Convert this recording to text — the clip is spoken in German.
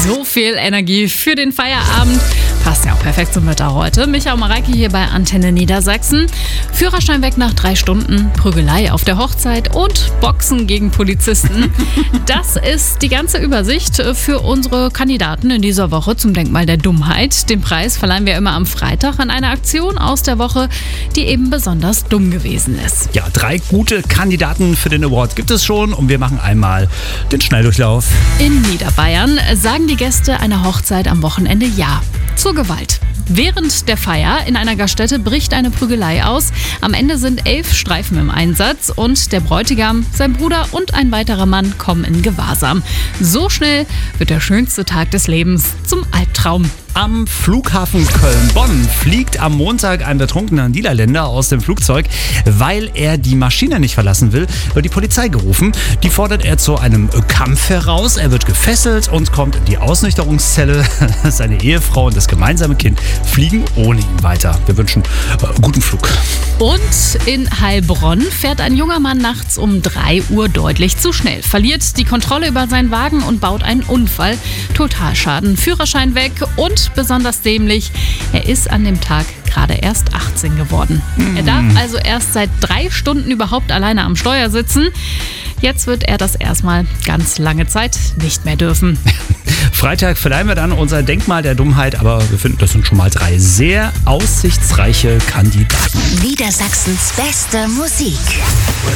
So viel Energie für den Feierabend. Passt ja auch perfekt zum Wetter heute. Micha und Mareike hier bei Antenne Niedersachsen. Führerschein weg nach 3 Stunden, Prügelei auf der Hochzeit und Boxen gegen Polizisten. Das ist die ganze Übersicht für unsere Kandidaten in dieser Woche zum Denkmal der Dummheit. Den Preis verleihen wir immer am Freitag an eine Aktion aus der Woche, die eben besonders dumm gewesen ist. Ja, 3 gute Kandidaten für den Award gibt es schon und wir machen einmal den Schnelldurchlauf. In Niederbayern sagen die Gäste einer Hochzeit am Wochenende Ja zur Gewalt. Während der Feier in einer Gaststätte bricht eine Prügelei aus. Am Ende sind 11 Streifen im Einsatz und der Bräutigam, sein Bruder und ein weiterer Mann kommen in Gewahrsam. So schnell wird der schönste Tag des Lebens zum Albtraum. Am Flughafen Köln-Bonn fliegt am Montag ein betrunkener Niederländer aus dem Flugzeug. Weil er die Maschine nicht verlassen will, wird die Polizei gerufen. Die fordert er zu einem Kampf heraus. Er wird gefesselt und kommt in die Ausnüchterungszelle. Seine Ehefrau und das gemeinsame Kind fliegen ohne ihn weiter. Wir wünschen guten Flug. Und in Heilbronn fährt ein junger Mann nachts um 3 Uhr deutlich zu schnell, verliert die Kontrolle über seinen Wagen und baut einen Unfall. Totalschaden, Führerschein weg und besonders dämlich, er ist an dem Tag gerade erst 18 geworden. Er darf also erst seit 3 Stunden überhaupt alleine am Steuer sitzen. Jetzt wird er das erstmal ganz lange Zeit nicht mehr dürfen. Freitag verleihen wir dann unser Denkmal der Dummheit, aber wir finden, das sind schon mal 3 sehr aussichtsreiche Kandidaten. Niedersachsens beste Musik.